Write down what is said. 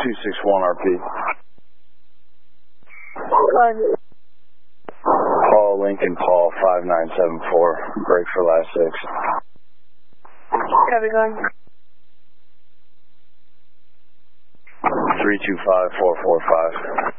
261 RP. Paul Lincoln, Paul 5974. Break for last 6. Copy, going. 325445.